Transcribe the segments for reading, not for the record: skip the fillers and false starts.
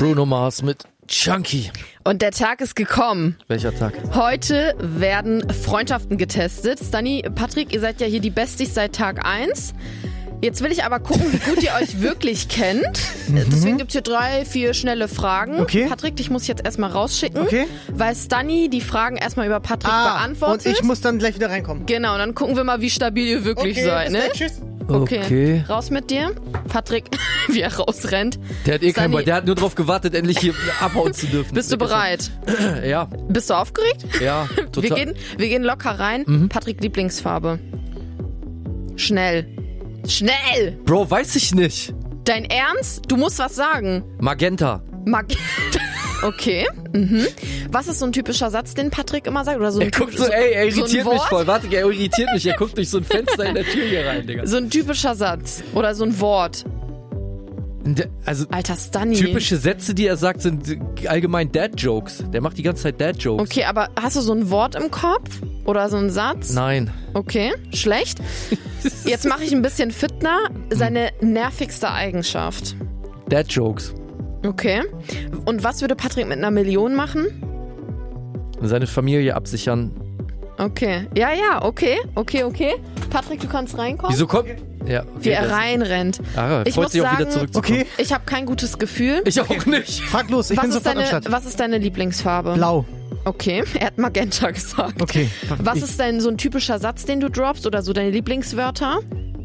Bruno Mars mit Chunky. Und der Tag ist gekommen. Welcher Tag? Heute werden Freundschaften getestet. Stani, Patrick, ihr seid ja hier die Besties seit Tag 1. Jetzt will ich aber gucken, wie gut ihr euch wirklich kennt. Deswegen gibt's hier 3, 4 schnelle Fragen. Okay. Patrick, dich muss ich jetzt erstmal rausschicken. Okay. Weil Stani die Fragen erstmal über Patrick beantwortet. Und ich muss dann gleich wieder reinkommen. Genau, dann gucken wir mal, wie stabil ihr wirklich seid. Ne? Tschüss. Okay. Raus mit dir. Patrick, wie er rausrennt. Der hat keinen Stani, Bock. Der hat nur drauf gewartet, endlich hier abhauen zu dürfen. bist du bereit? Ja. Bist du aufgeregt? Ja, total. Wir gehen locker rein. Patrick, Lieblingsfarbe. Schnell. Bro, weiß ich nicht. Dein Ernst? Du musst was sagen. Magenta. Okay. Was ist so ein typischer Satz, den Patrick immer sagt? Oder so ein Er guckt so, er irritiert so ein mich Wort? voll. Warte, er irritiert mich. Er guckt durch so ein Fenster in der Tür hier rein, Digga. So ein typischer Satz. Oder so ein Wort. Also, Alter, Stani. typische Sätze, die er sagt, sind allgemein Dad-Jokes. Der macht die ganze Zeit Dad-Jokes. Okay, aber hast du so ein Wort im Kopf? Oder so einen Satz? Nein. Okay, schlecht. Jetzt mache ich ein bisschen fitner. Seine nervigste Eigenschaft. Dad-Jokes. Okay. Und was würde Patrick mit 1 Million machen? Seine Familie absichern. Okay. Ja, okay. Patrick, du kannst reinkommen. Wieso kommt... Ja, okay, Wie er reinrennt. Er Ich freut muss sich auch wieder sagen, zurückzukommen. Okay, Ich habe kein gutes Gefühl. Ich auch nicht. frag los, ich bin sofort am Start. Was ist deine Lieblingsfarbe? Blau. Okay, er hat Magenta gesagt. Okay. Was ist denn so ein typischer Satz, den du droppst oder so deine Lieblingswörter?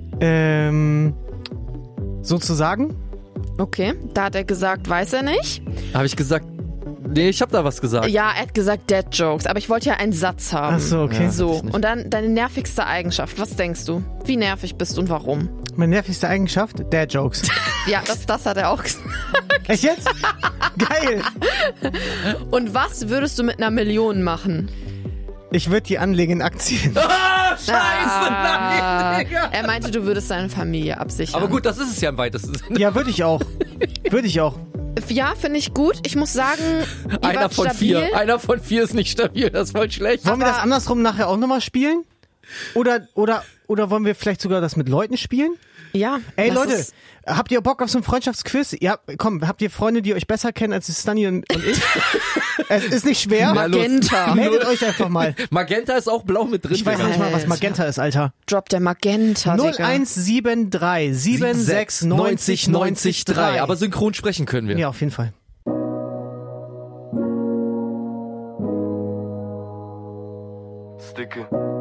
Sozusagen? Okay, da hat er gesagt, weiß er nicht. Habe ich gesagt... Nee, ich habe da was gesagt. Ja, er hat gesagt Dad Jokes, aber ich wollte ja einen Satz haben. Ach so, okay. Ja. So, nicht. und dann deine nervigste Eigenschaft. Was denkst du? Wie nervig bist du und warum? Meine nervigste Eigenschaft? Dad-Jokes. Ja, das hat er auch gesagt. Echt jetzt? Geil. Und was würdest du mit 1 Million machen? Ich würde die anlegen in Aktien. Nein, Digga. Er meinte, du würdest deine Familie absichern. Aber gut, das ist es ja im weitesten Sinne. Ja, würde ich auch. Ja, finde ich gut. Ich muss sagen, ihr Einer wart von stabil. 4. Einer von 4 ist nicht stabil, das ist voll schlecht. Wollen wir das andersrum nachher auch nochmal spielen? Oder wollen wir vielleicht sogar das mit Leuten spielen? Ja. Ey das Leute, ist- habt ihr Bock auf so ein Freundschaftsquiz? Ja, komm, habt ihr Freunde, die euch besser kennen als Stani und ich? Es ist nicht schwer. Magenta. Meldet euch einfach mal. Magenta ist auch blau mit drin. Ich weiß Digga. nicht mal, was Magenta ist, Alter. Drop der Magenta, Digga. 0173 76 90 90 3. Aber synchron sprechen können wir. ja, auf jeden Fall. Sticky.